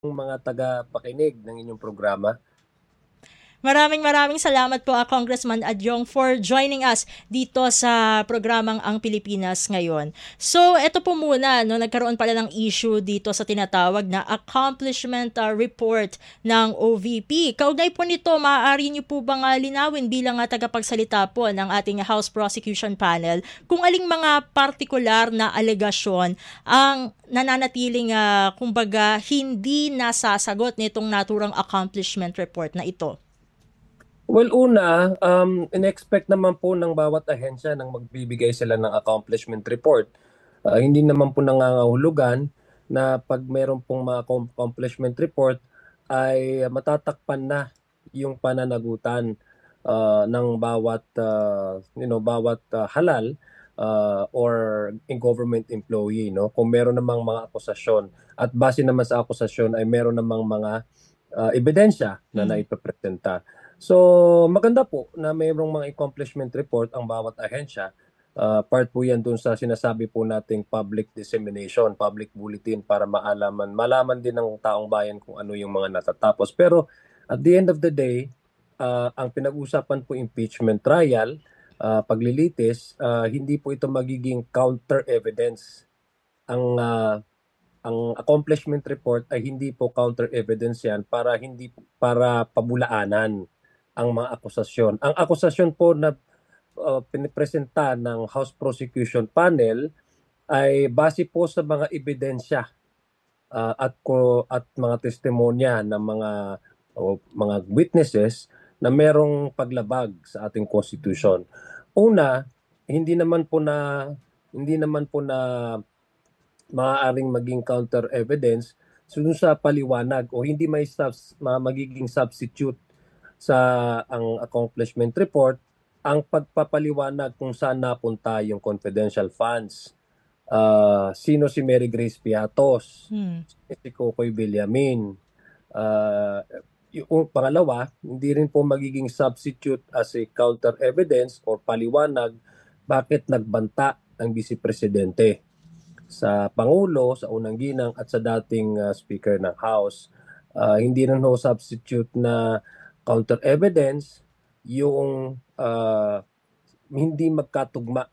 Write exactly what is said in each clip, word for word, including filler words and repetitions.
mga tagapakinig ng inyong programa. Maraming maraming salamat po, uh, Congressman Adyong, for joining us dito sa programang Ang Pilipinas Ngayon. So, ito po muna, no, nagkaroon pala ng issue dito sa tinatawag na Accomplishment uh, Report ng O V P. Kaugnay po nito, maaari niyo po bang uh, linawin bilang uh, tagapagsalita po ng ating House Prosecution Panel kung aling mga partikular na alegasyon ang nananatiling, uh, kumbaga, hindi nasasagot nitong naturang accomplishment report na ito? Well, una, um, in-expect naman po ng bawat ahensya nang magbibigay sila ng accomplishment report. Uh, hindi naman po nangangahulugan na pag meron pong mga accomplishment report ay matatakpan na yung pananagutan uh, ng bawat uh, you know bawat uh, halal uh, or in government employee, no, kung meron namang mga akusasyon at base naman sa akusasyon ay meron namang mga uh, ebidensya na Mm. naipapresenta. So, maganda po na mayroong mga accomplishment report ang bawat ahensya. Uh, part po yan dun sa sinasabi po nating public dissemination, public bulletin para maalaman, malaman din ng taong bayan kung ano yung mga natatapos. Pero at the end of the day, uh, ang pinag-usapan po impeachment trial, uh, paglilitis, uh, hindi po ito magiging counter evidence. Ang uh, ang accomplishment report ay hindi po counter evidence yan para hindi para pabulaanan ang mga akusasyon. Ang akusasyon po na uh, pinipresenta ng House Prosecution Panel ay base po sa mga ebidensya uh, at ko at mga testimonya ng mga o mga witnesses na merong paglabag sa ating constitution. Una, hindi naman po na hindi naman po na maaaring maging counter evidence dun sa paliwanag o hindi may subs, magiging substitute sa ang accomplishment report ang pagpapaliwanag kung saan napunta yung confidential funds. Uh, sino si Mary Grace Piatos, Hmm. si Kokoy Villamin. Uh, yung pangalawa, hindi rin po magiging substitute as a counter evidence or paliwanag bakit nagbanta ang Vice Presidente sa Pangulo, sa unang ginang at sa dating uh, Speaker ng House. Uh, hindi rin ho substitute na counter evidence yung uh, hindi magkatugma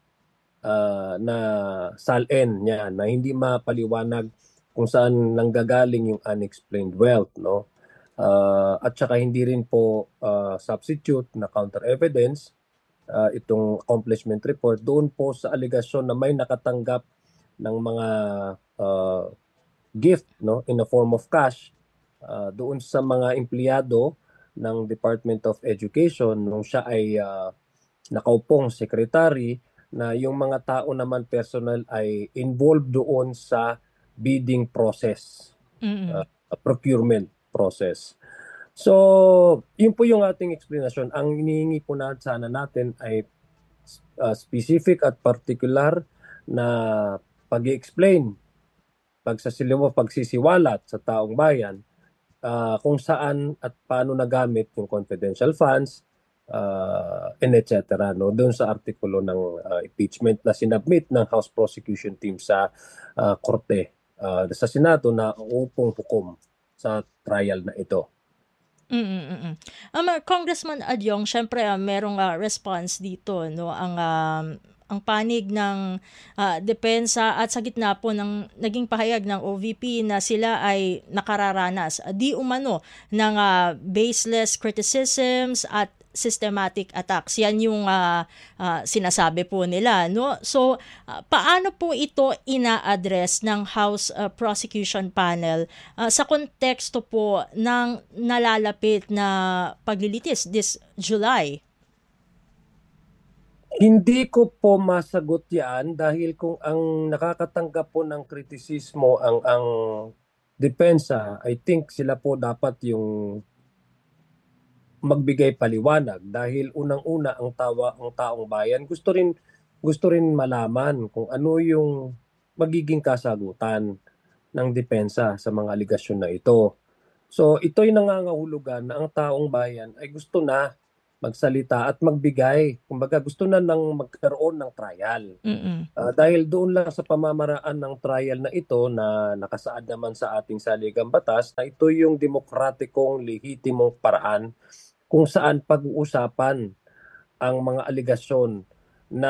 uh, na salin niya, na hindi mapaliwanag kung saan nanggagaling yung unexplained wealth, no? Uh, at saka hindi rin po uh, substitute na counter evidence uh, itong accomplishment report doon po sa alegasyon na may nakatanggap ng mga uh, gift, no, in the form of cash uh, doon sa mga empleyado ng Department of Education nung siya ay uh, nakaupong secretary, na yung mga tao naman personal ay involved doon sa bidding process, uh, Mm. procurement process. So, yun po yung ating explanation. Ang inihingi po na sana natin ay uh, specific at particular na pag-i-explain, pagsasiliwa, pagsisiwalat sa taong bayan uh, kung saan at paano nagamit yung confidential funds, uh, and et cetera. No? Doon sa artikulo ng uh, impeachment na sinubmit ng House Prosecution Team sa uh, Korte, uh, sa Senado na upong hukom sa trial na ito. Mm, mm, mm. Um, uh, Congressman Adyong, syempre, ah, merong ah, response dito, no? Ang um, ang panig ng ah, depensa at sa gitna po ng naging pahayag ng O V P na sila ay nakararanas ah, di umano ng ah, baseless criticisms at systematic attacks. Yan yung ah, ah, sinasabi po nila, no? So, ah, paano po ito ina-address ng House ah, Prosecution Panel ah, sa konteksto po ng nalalapit na paglilitis this July? Hindi ko po masagot yan dahil kung ang nakakatanggap po ng kritisismo ang ang depensa, I think sila po dapat yung magbigay paliwanag dahil unang-una ang tawa ang taong bayan gusto rin gusto rin malaman kung ano yung magiging kasagutan ng depensa sa mga aligasyon na ito. So ito'y nangangahulugan na ang taong bayan ay gusto na magsalita at magbigay. Kumbaga gusto na nang magkaroon ng trial. Mm. Ah, dahil doon lang sa pamamaraan ng trial na ito na nakasaad naman sa ating saligang batas na ito yung demokratikong lehitimong paraan kung saan pag-uusapan ang mga aligasyon na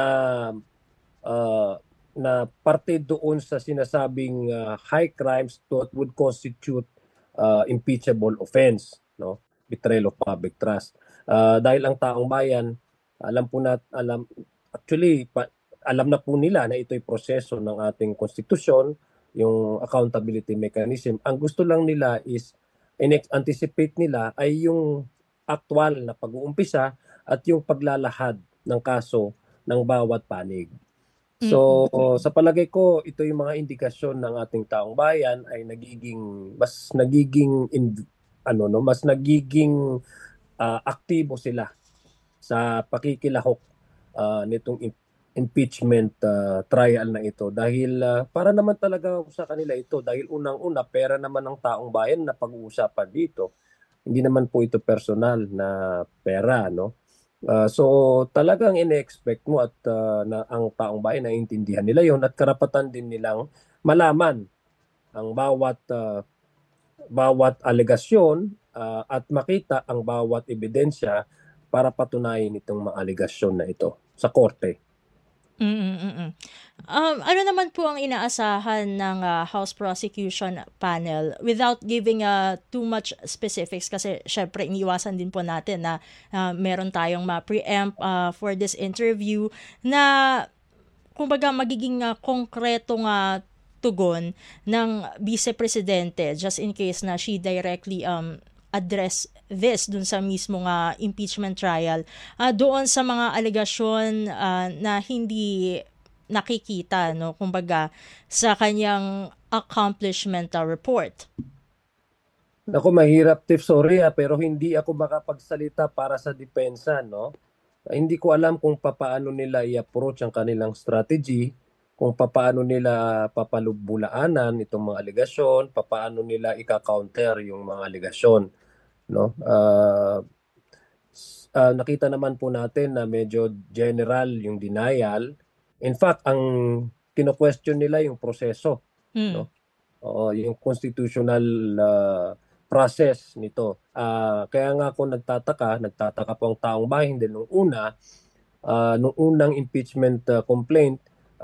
ah, na parte doon sa sinasabing ah, high crimes that would constitute ah, impeachable offense, no? Betrayal of public trust. Ah, dahil ang taong bayan, alam po nat alam actually pa, alam na po nila na ito'y proseso ng ating konstitusyon, yung accountability mechanism. Ang gusto lang nila is in-anticipate nila ay yung aktwal na pag-uumpisa at yung paglalahad ng kaso ng bawat panig. So, Mm. sa palagay ko, ito yung mga indikasyon ng ating taong bayan ay nagiging mas nagiging in, ano no, mas nagiging ah, aktibo sila sa pakikilahok ah, nitong im- impeachment ah, trial na ito dahil ah, para naman talaga sa kanila ito dahil unang-una pera naman ng taong bayan na pag-uusapan dito. Hindi naman po ito personal na pera, no? Ah, so talagang ine-expect mo at ah, na ang taong bayan naiintindihan nila yon at karapatan din nilang malaman ang bawat ah, bawat alegasyon ah, at makita ang bawat ebidensya para patunayan itong mga alegasyon na ito sa korte. Mm, mm. Um, ano naman po ang inaasahan ng ah, House Prosecution Panel without giving ah, too much specifics kasi syempre iniwasan din po natin na ah, meron tayong ma-preempt ah, for this interview na kumbaga magiging ah, konkretong ah, tugon ng Vice Presidente just in case na she directly um address this dun sa mismo nga impeachment trial ah, doon sa mga alegasyon ah, na hindi nakikita no kumbaga sa kanyang accomplishment ah, report. Naku, mahirap, Tiff, sorry ah, pero hindi ako makapagsalita para sa depensa, no? Hindi ko alam kung papaano nila i-approach ang kanilang strategy, kung papaano nila papalubulaanan itong mga aligasyon, papaano nila ika-counter yung mga aligasyon, no? Ah, s- ah, nakita naman po natin na medyo general yung denial. In fact, ang kino-question nila yung proseso, Hmm. no? Oo, yung constitutional ah, process nito. Ah, kaya nga ako nagtataka, nagtataka po ang taong bayan din nung una, ah, nung unang impeachment ah, complaint,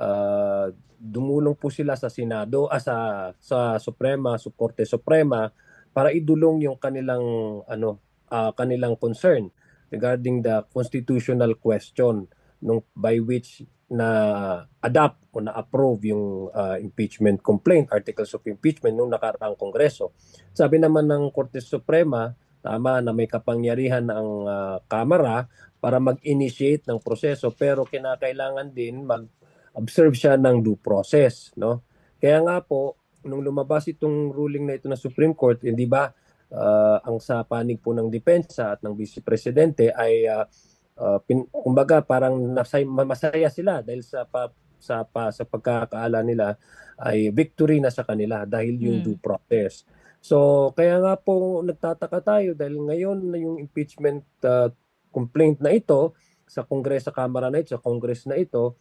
ah, dumulong po sila sa Senado, ah, sa sa Suprema, sa Korte Suprema para idulong yung kanilang ano, ah, kanilang concern regarding the constitutional question nung by which na adapt o na-approve yung ah, impeachment complaint, articles of impeachment nung nakaraang Kongreso. Sabi naman ng Korte Suprema, tama na may kapangyarihan ang ah, Kamara para mag-initiate ng proseso pero kinakailangan din mag-observe siya ng due process, no? Kaya nga po nung lumabas itong ruling na ito ng Supreme Court, hindi ba ah, ang sa panig po ng depensa at ng Vice Presidente ay ah, ah, pin, kumbaga parang nasay, masaya sila dahil sa pa, sa pa, sa pagkakaala nila ay victory na sa kanila dahil yung due Hmm. process. So kaya nga po nagtataka tayo dahil ngayon na yung impeachment ah, complaint na ito sa Kongreso, sa Kamara na ito, sa Congress na ito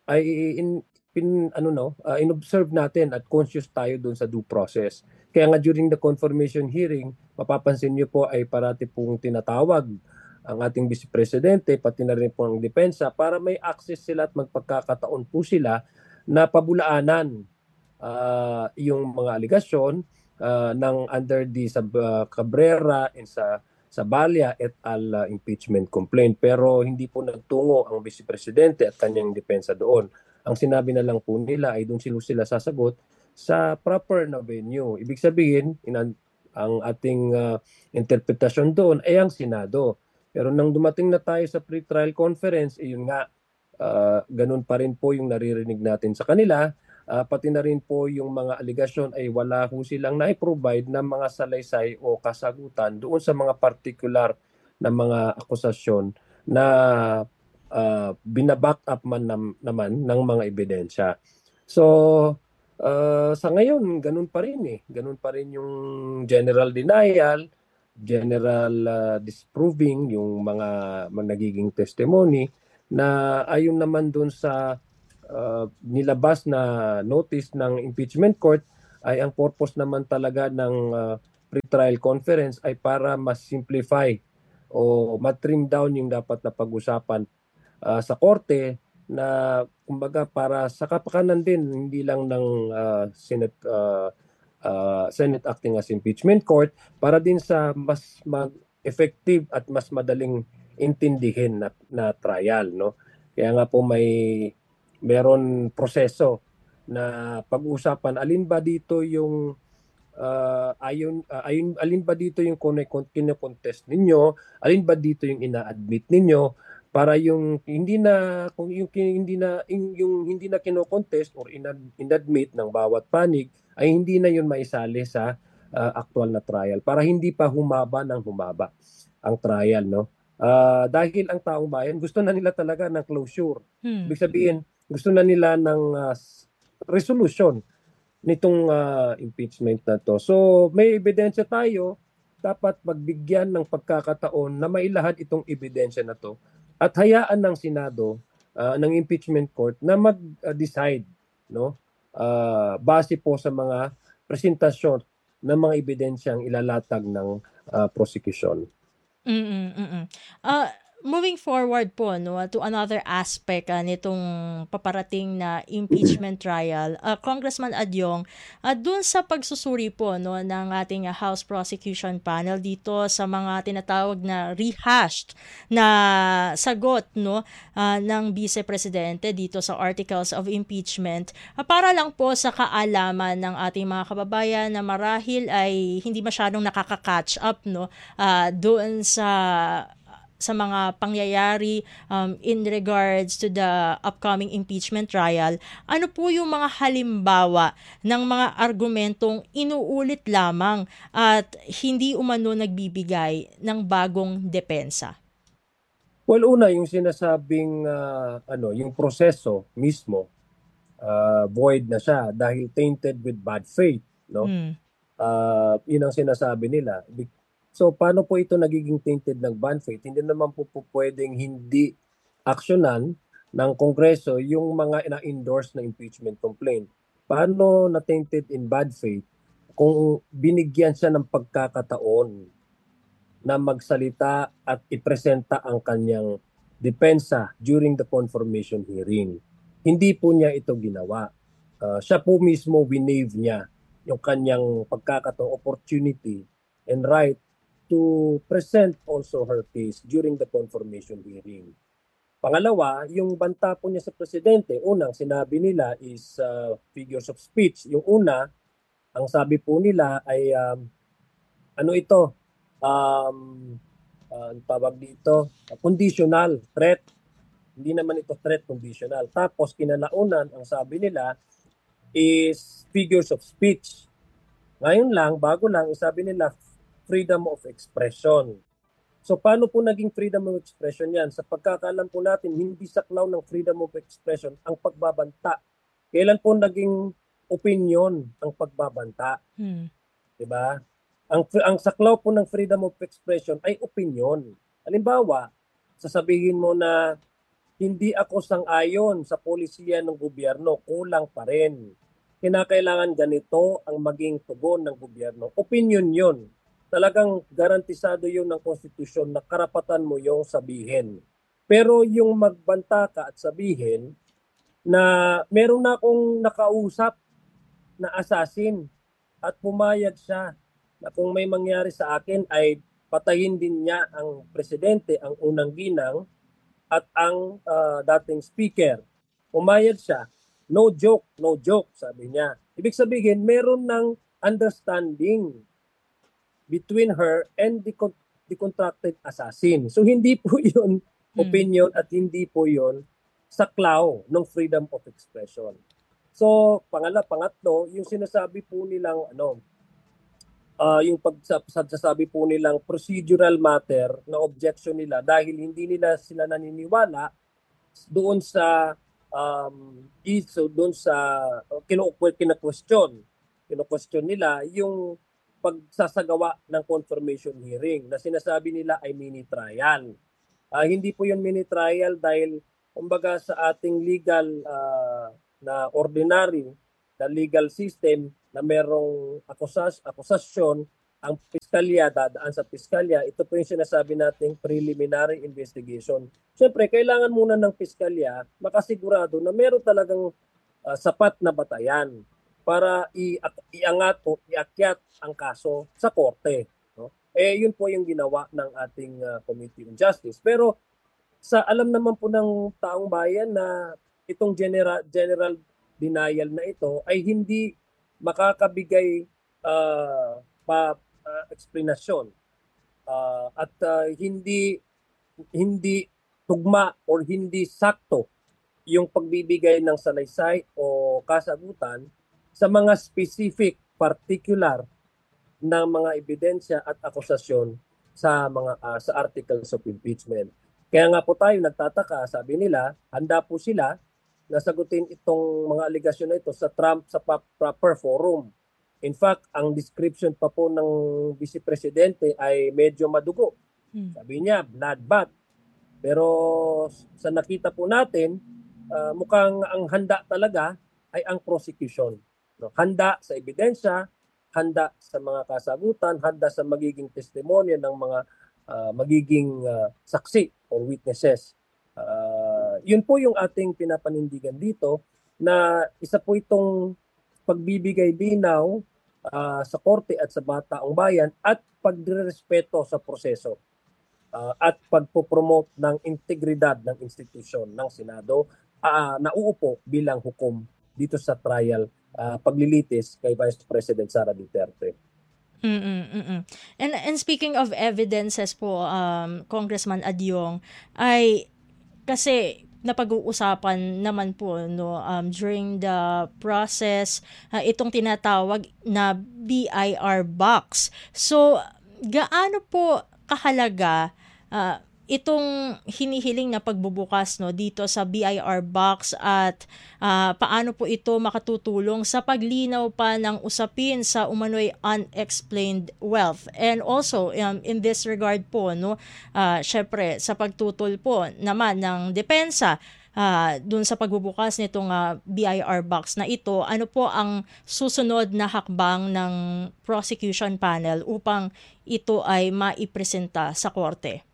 ay in, pin, ano no, ah, inobserve natin at conscious tayo dun sa due process. Kaya nga during the confirmation hearing, mapapansin niyo po ay parati pong tinatawag ang ating Vice Presidente, pati na rin po ang depensa para may access sila at magpagkakataon po sila na pabulaanan ah, yung mga aligasyon ah, ng under the sub, ah, Cabrera and sa sa Balya et al. ah, impeachment complaint. Pero hindi po nagtungo ang Vice Presidente at kanyang depensa doon. Ang sinabi na lang po nila ay doon sila sila sasagot sa proper na venue. Ibig sabihin, inan, ang ating ah, interpretasyon doon ay ang Senado. Pero nang dumating na tayo sa pre-trial conference, iyon nga, ah, ganun pa rin po yung naririnig natin sa kanila. Ah, pati na rin po yung mga aligasyon ay wala ho silang na-provide ng mga salaysay o kasagutan doon sa mga particular na mga akusasyon na ah, binaback up man nam- naman ng mga ebidensya. So, ah, sa ngayon, ganun pa rin eh. Ganun pa rin yung general denial. general uh, disproving yung mga, mga nagiging testimony na ayon naman dun sa uh, nilabas na notice ng impeachment court ay ang purpose naman talaga ng uh, pre-trial conference ay para mas simplify o matrim down yung dapat na pag-usapan uh, sa korte na kumbaga para sa kapakanan din hindi lang ng uh, Senate uh, uh, Senate acting as impeachment court para din sa mas mag-effective at mas madaling intindihin na, na trial, no. Kaya nga po may meron proseso na pag-usapan alin ba dito yung uh, ayon uh, ayun alin ba dito yung kino-contest ninyo, alin ba dito yung ina-admit ninyo para yung hindi na kung yung hindi na yung, yung hindi na kino-contest or inadmit ng bawat panig ay hindi na yun maisali sa uh, actual na trial para hindi pa humaba ng humaba ang trial, no. Uh, dahil ang taong bayan gusto na nila talaga ng closure. Hmm. Ibig sabihin, gusto na nila ng uh, resolution nitong uh, impeachment na to. So may ebidensya tayo, dapat magbigyan ng pagkakataon na mailahad itong ebidensya na to at hayaan ng Senado, uh, ng impeachment court na mag-decide, no? Uh, base po sa mga presentasyon ng mga ebidensyang ilalatag ng uh, prosecution. Mm, mm. Ah, moving forward po 'no, to another aspect, ah, nitong paparating na impeachment trial, ah, Congressman Adyong, ah, dun sa pagsusuri po 'no ng ating ah, House Prosecution Panel dito sa mga tinatawag na rehashed na sagot 'no, ah, ng Vice Presidente dito sa articles of impeachment, ah, para lang po sa kaalaman ng ating mga kababayan na marahil ay hindi masyadong nakaka-catch up 'no, ah, doon sa sa mga pangyayari um, in regards to the upcoming impeachment trial, ano po yung mga halimbawa ng mga argumentong inuulit lamang at hindi umano nagbibigay ng bagong depensa? Well, una yung sinasabing uh, ano, yung proseso mismo uh, void na siya dahil tainted with bad faith, no? Hmm. Uh, yun ang sinasabi nila. So paano po ito nagiging tainted ng bad faith? Hindi naman po, po pwedeng hindi aksyonan ng Kongreso yung mga ina-endorse na impeachment complaint. Paano na tainted in bad faith kung binigyan siya ng pagkakataon na magsalita at ipresenta ang kanyang depensa during the confirmation hearing? Hindi po niya ito ginawa. Uh, siya po mismo winave niya yung kanyang pagkakataon, opportunity and right to present also her case during the confirmation hearing. Pangalawa, yung banta po niya sa presidente, unang sinabi nila is uh, figures of speech. Yung una, ang sabi po nila ay um, ano ito, um, uh, tawag dito, uh, conditional threat. Hindi naman ito threat conditional. Tapos kinalaunan, ang sabi nila is figures of speech. Ngayon lang, bago lang, sabi nila freedom of expression. So paano po naging freedom of expression yan? Sa pagkakaalam po natin, hindi saklaw ng freedom of expression ang pagbabanta. Kailan po naging opinion ang pagbabanta? Hmm. Diba? Ang, ang saklaw po ng freedom of expression ay opinion. Halimbawa, sasabihin mo na hindi ako sang-ayon sa polisiya ng gobyerno, kulang pa rin. Kinakailangan ganito ang maging tugon ng gobyerno. Opinion yon. Talagang garantisado yun ng konstitusyon na karapatan mo yung sabihin. Pero yung magbanta ka at sabihin na meron na akong nakausap na assassin at pumayag siya na kung may mangyari sa akin ay patayin din niya ang presidente, ang unang ginang at ang uh, dating speaker. Pumayag siya. No joke, no joke, sabi niya. Ibig sabihin, meron ng understanding between her and the, the contracted assassin. So hindi po yun opinion at hindi po yun saklaw ng freedom of expression. So pangala, pangatlo, yung sinasabi po nilang ano, uh, yung pagsasabi po nilang procedural matter na objection nila dahil hindi nila sila naniniwala doon sa um, so doon sa kinu-question kinu-question nila yung pagsasagawa ng confirmation hearing na sinasabi nila ay mini trial. Uh, hindi po yun mini trial dahil kumbaga sa ating legal uh, na ordinary na legal system na merong akusas, akusasyon, ang piskalya dadaan sa piskalya, ito po yung sinasabi nating preliminary investigation. Siyempre, kailangan muna ng piskalya makasigurado na meron talagang uh, sapat na batayan para i- iangat o iakyat ang kaso sa korte. No? Eh, yun po yung ginawa ng ating uh, Committee on Justice. Pero sa alam naman po ng taong bayan na itong general, general denial na ito ay hindi makakabigay uh, pa uh, explanation uh, at uh, hindi hindi tugma or hindi sakto yung pagbibigay ng salaysay o kasagutan sa mga specific particular ng mga ebidensya at akusasyon sa mga uh, sa articles of impeachment. Kaya nga po tayo nagtataka, sabi nila, handa po sila na sagutin itong mga aligasyon na ito sa Trump sa proper forum. In fact, ang description pa po ng Vice Presidente ay medyo madugo. Sabi niya, bloodbath. Pero sa nakita po natin, uh, mukhang ang handa talaga ay ang prosecution. No? Handa sa ebidensya, handa sa mga kasagutan, handa sa magiging testimonya ng mga uh, magiging uh, saksi or witnesses. Uh, yun po yung ating pinapanindigan dito na isa po itong pagbibigay linaw uh, sa korte at sa taong bayan at pagrespeto sa proseso uh, at pagpopromote ng integridad ng institusyon ng Senado uh, na uupo bilang hukom dito sa trial uh, paglilitis kay Vice President Sara Duterte. Mm, mm. And and speaking of evidences po, um, Congressman Adyong, ay kasi napag-uusapan naman po no um, during the process uh, itong tinatawag na B I R box. So gaano po kahalaga uh, itong hinihiling na pagbubukas no dito sa B I R box at uh, paano po ito makatutulong sa paglinaw pa ng usapin sa umano'y unexplained wealth, and also um, in this regard po no uh, syempre sa pagtutol po naman ng depensa uh, dun sa pagbubukas nitong uh, B I R box na ito, ano po ang susunod na hakbang ng prosecution panel upang ito ay maipresenta sa korte?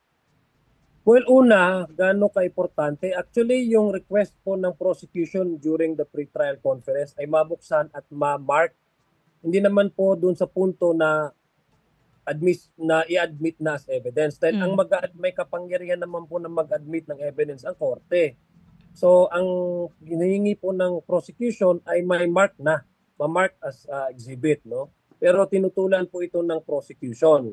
Well, una, gaano ka-importante? Actually, yung request po ng prosecution during the pre-trial conference ay mabuksan at ma-mark. Hindi naman po dun sa punto na admit na i-admit na as evidence. Dahil mm. ang mag may kapangyarihan naman po na mag-admit ng evidence ang korte. So, ang hinihingi po ng prosecution ay may mark na, ma-mark as uh, exhibit, no? Pero tinutulan po ito ng prosecution.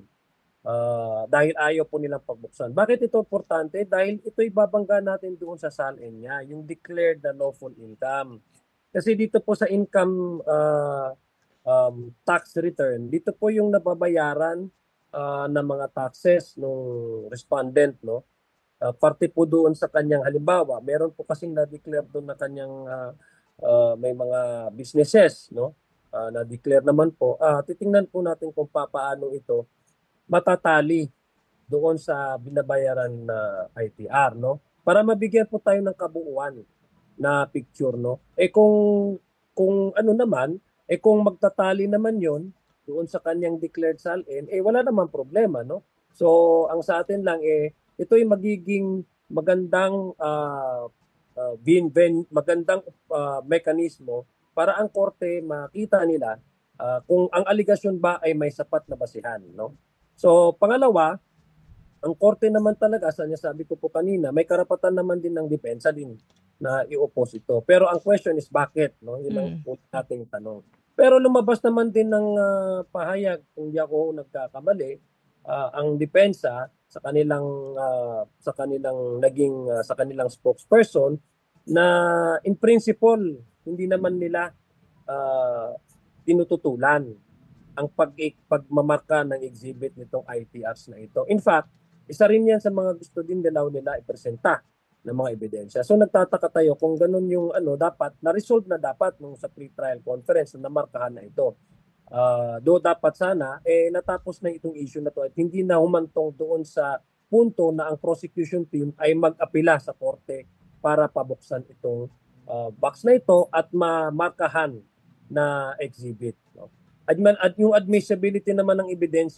Uh, dahil ayaw po nilang pagbuksan. Bakit ito importante? Dahil ito'y babangga natin doon sa S A L N niya, yung declared na lawful income. Kasi dito po sa income uh, um, tax return, dito po yung nababayaran uh, ng mga taxes ng respondent, no? Uh, parte po doon sa kanyang halimbawa, meron po kasing na-declare doon na kanyang uh, uh, may mga businesses, no? Uh, na-declare naman po. Uh, titingnan po natin kung paano ito matatali doon sa binabayaran na I T R, no? Para mabigyan po tayo ng kabuuan na picture, no? Eh kung kung ano naman, eh kung magtatali naman 'yon doon sa kanyang declared S A L N, eh wala naman problema, no? So ang sa atin lang eh ito'y magiging magandang uh, uh, bin, bin, magandang uh, mekanismo para ang korte makita nila uh, kung ang aligasyon ba ay may sapat na basihan, no? So, pangalawa, ang korte naman talaga, sa sabi ko po kanina, may karapatan naman din ng depensa din na i-oppose ito. Pero ang question is bakit, no? Yun ang mm. ating tanong. Pero lumabas naman din ng uh, pahayag, kung di ako nagkakamali, uh, ang depensa sa kanilang uh, sa kanilang naging uh, sa kanilang spokesperson na in principle hindi naman nila uh, tinututulan ang pag pagmamarka ng exhibit nitong I T Rs na ito. In fact, isa rin yan sa mga gusto din dilaw nila ipresenta ng mga ebidensya. So nagtataka tayo kung ganun yung ano dapat na-resolve na dapat nung sa pre-trial conference na namarkahan na ito. Uh, do dapat sana eh natapos na itong issue na to at hindi na humantong doon sa punto na ang prosecution team ay mag-apela sa korte para pabuksan itong uh, box na ito at mamarkahan na exhibit. No? At, at yung admissibility naman ng ebidensya